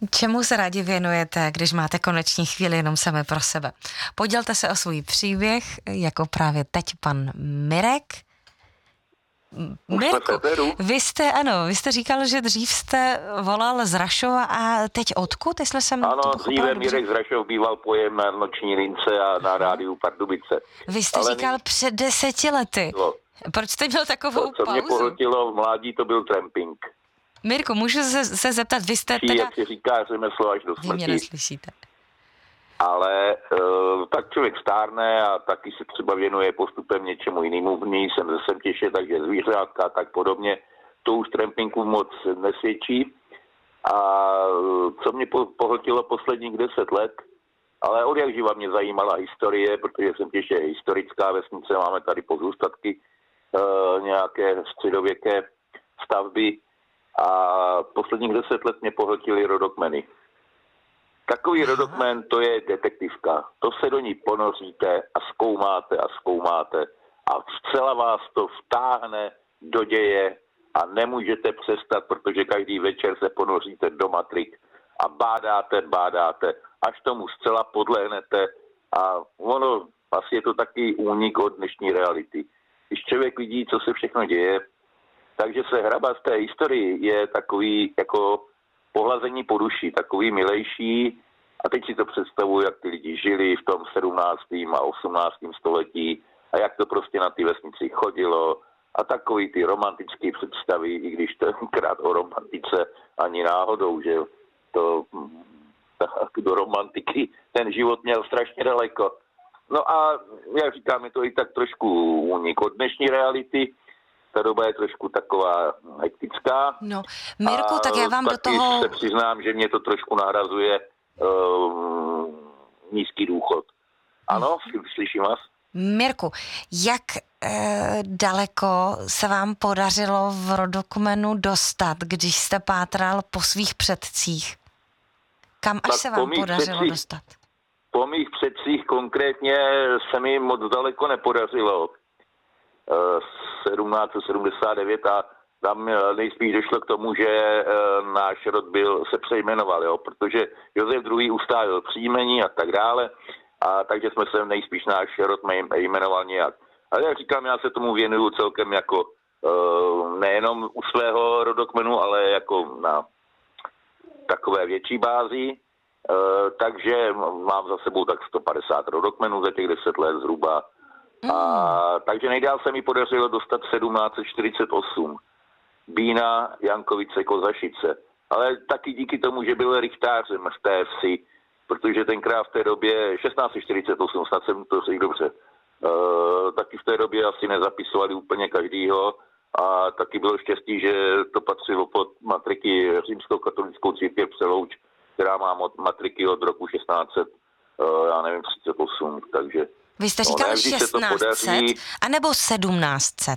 Čemu se rádi věnujete, když máte konečně chvíli jenom sami pro sebe? Podělte se o svůj příběh, jako právě teď pan Mirek. Mirku, vy jste říkal, že dřív jste volal z Rašova a teď odkud? Ano, dříve Mirek z Rašov býval pojem na Noční lince a na rádiu Pardubice. Vy jste říkal před 10 lety. Proč jste měl takovou pauzu? Co mě pohltilo v mládí, to byl tramping. Mirku, můžu se zeptat, vy jste teda... Jak se říká, řemeslo až do smrti. Vy mě neslyšíte. Ale tak člověk stárne a taky se třeba věnuje postupem něčemu jinému. V ní jsem ze Semtěše, takže zvířátka a tak podobně. To už trampingu moc nesvědčí. A co mě pohltilo posledních 10 let, ale od jak živa mě zajímala historie, protože Semtěš je historická vesnice, máme tady pozůstatky nějaké středověké stavby a posledních 10 let mě pohltily rodokmeny. Takový rodokmen, to je detektivka. To se do ní ponoříte a zkoumáte a zcela vás to vtáhne do děje a nemůžete přestat, protože každý večer se ponoříte do matrik a bádáte, až tomu zcela podlehnete a ono, asi je to taky únik od dnešní reality. Když člověk vidí, co se všechno děje, takže se hrabat v té historii je takový jako pohlazení po duši, takový milejší. A teď si to představuji, jak ty lidi žili v tom 17. a 18. století a jak to prostě na ty vesnici chodilo a takový ty romantické představy, i když tenkrát o romantice ani náhodou, že to do romantiky ten život měl strašně daleko. No a jak říkám, je to i tak trošku únik od dnešní reality. Ta doba je trošku taková hektická. No, Mirku, tak já vám do toho... se přiznám, že mě to trošku nahrazuje nízký důchod. Ano, slyším vás? Mirku, jak daleko se vám podařilo v rodokmenu dostat, když jste pátral po svých předcích? Kam až se vám podařilo dostat? Po mých předcích konkrétně se mi moc daleko nepodařilo. 1779 a tam nejspíš došlo k tomu, že náš rod se přejmenoval, jo, protože Josef II. Ustálil příjmení a tak dále, a takže jsme se nejspíš náš rod jmenoval nějak. Ale jak říkám, já se tomu věnuju celkem jako nejenom u svého rodokmenu, ale jako na takové větší bázi, takže mám za sebou tak 150 rodokmenů za těch 10 let zhruba. Takže nejdál se mi podařilo dostat 1748. Bína, Jankovice, Kozašice. Ale taky díky tomu, že byl rychtářem v té vsi, protože tenkrát v té době, 1648, snad jsem to řekl dobře, taky v té době asi nezapisovali úplně každýho a taky bylo štěstí, že to patřilo pod matriky římskou katolickou církev Přelouč, která má matriky od roku 1638, takže... Vy jste říkal 1600, anebo 1700?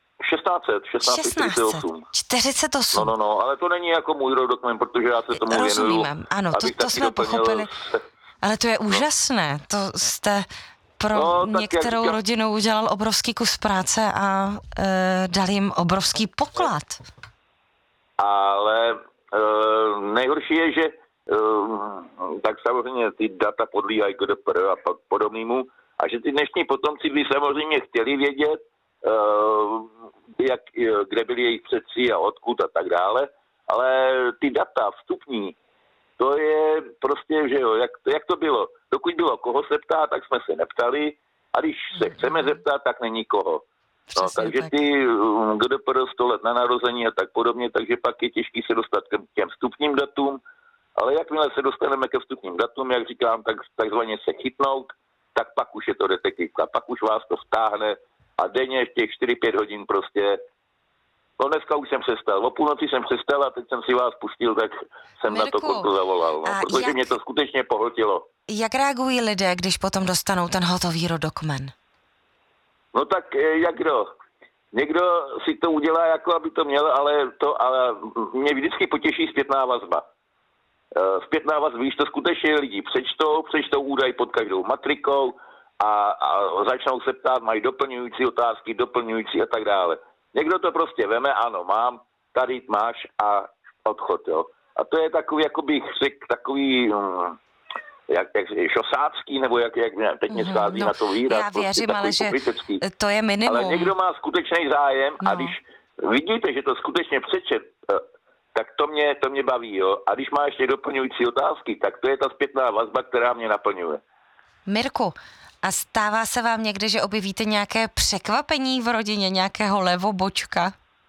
1648. 48. No, ale to není jako můj rodokmen, protože já se tomu věnuju. Rozumíme, ano, to jsme pochopili. Ale to je úžasné, to jste pro některou rodinu udělal obrovský kus práce a dal jim obrovský poklad. Ale nejhorší je, že tak samozřejmě ty data podlíhají GDPR a podobnému, a že ty dnešní potomci by samozřejmě chtěli vědět, kde byli jejich předci a odkud a tak dále, ale ty data vstupní, to je prostě, že jo, jak to bylo. Dokud bylo koho se ptá, tak jsme se neptali, a když se chceme zeptat, tak není koho. No, takže ty GDPR 100 let na narození a tak podobně, takže pak je těžký se dostat k těm vstupním datům, ale jakmile se dostaneme ke vstupním datům, jak říkám, takzvaně se chytnout, tak pak už je to detektivka, pak už vás to vtáhne a denně v těch 4-5 hodin prostě. No dneska už jsem přestal, o půlnoci jsem přestal a teď jsem si vás pustil, tak jsem Mirku, na to konto zavolal, protože mě to skutečně pohltilo. Jak reagují lidé, když potom dostanou ten hotový rodokmen? No tak jak kdo? Někdo si to udělá, jako aby to měl, ale mě vždycky potěší zpětná vazba. Zpětná vazba, víš, to skutečně lidi přečtou údaj pod každou matrikou a začnou se ptát, mají doplňující otázky, doplňující a tak dále. Někdo to prostě veme, ano, mám, tady máš a odchod, jo. A to je takový, jako bych řekl, takový... jak šosácký, nebo jak teď mě schází na to výraz. Já věřím, prostě ale že pokrytecký. to je minimum. Ale někdo má skutečný zájem a když vidíte, že to skutečně přečet, tak to mě baví, jo. A když má ještě doplňující otázky, tak to je ta zpětná vazba, která mě naplňuje. Mirku, a stává se vám někdy, že objevíte nějaké překvapení v rodině, nějakého levobočka?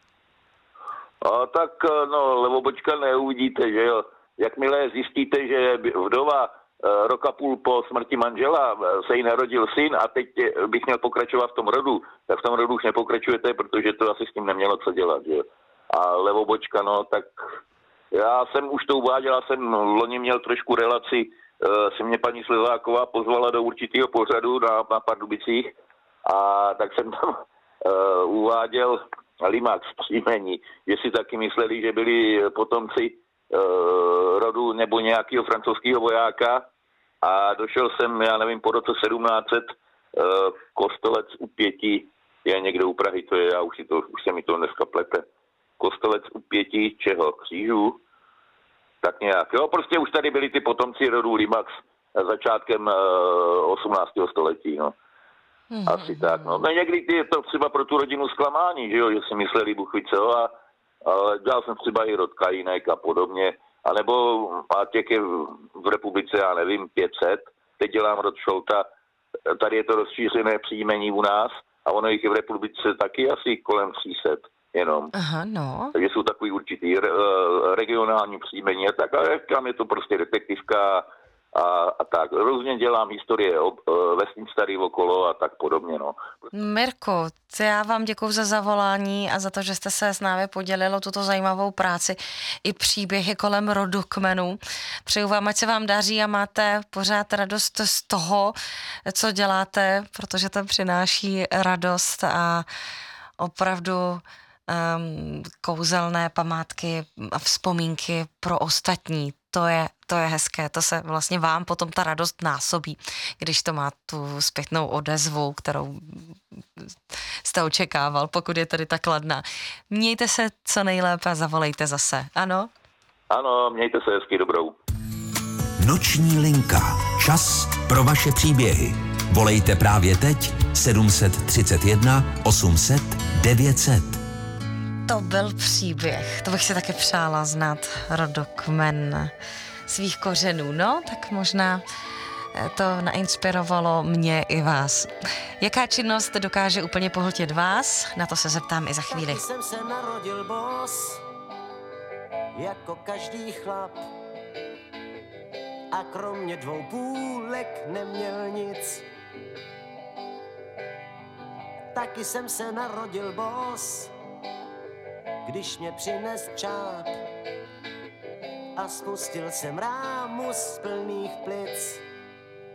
Tak levobočka neuvidíte, že jo. Jakmile zjistíte, že vdova roka půl po smrti manžela se jí narodil syn a teď bych měl pokračovat v tom rodu, tak v tom rodu už nepokračujete, protože to asi s tím nemělo co dělat, že jo. A levobočka, tak já jsem už to uváděl, jsem loni měl trošku relaci, se mě paní Slezáková pozvala do určitého pořadu na Pardubicích a tak jsem tam uváděl Limax příjmení, že si taky mysleli, že byli potomci rodu nebo nějakého francouzského vojáka a došel jsem, já nevím, po roce 1700 Kostelec u Pěti, je někde u Prahy, to je, už se mi to dneska plete. Kostelec u Pěti, čeho? Křížů? Tak nějak. Jo, prostě už tady byli ty potomci rodu Limax začátkem 18. století, no. Asi tak, no. Někdy je to třeba pro tu rodinu zklamání, že jo, že si mysleli Buchvice, ale dělal jsem třeba i rod Kajínek a podobně, anebo těch je v republice, já nevím, 500, teď dělám rod Šolta, tady je to rozšířené příjmení u nás a ono jich je v republice taky asi kolem 300 jenom. Aha, no. Takže jsou takový určitý regionální příjmení a tak, ale tam je to prostě detektivka a tak. Různě dělám historie vesnic tady okolo a tak podobně, no. Mirko, já vám děkuju za zavolání a za to, že jste se s námi podělil o tuto zajímavou práci i příběhy kolem rodu kmenů. Přeju vám, ať se vám daří a máte pořád radost z toho, co děláte, protože to přináší radost a opravdu kouzelné památky a vzpomínky pro ostatní. To je hezké, to se vlastně vám potom ta radost násobí, když to má tu zpětnou odezvu, kterou jste očekával, pokud je tady tak kladná. Mějte se co nejlépe a zavolejte zase, ano? Ano, mějte se hezky, dobrou. Noční linka. Čas pro vaše příběhy. Volejte právě teď 731 800 900. To byl příběh, to bych si taky přála znát rodokmen svých kořenů, no, tak možná to nainspirovalo mě i vás. Jaká činnost dokáže úplně pohltit vás? Na to se zeptám i za chvíli. Taky jsem se narodil bos, jako každý chlap, a kromě 2 půlek neměl nic. Taky jsem se narodil bos, když mě přines čáp a spustil jsem rámu z plných plic.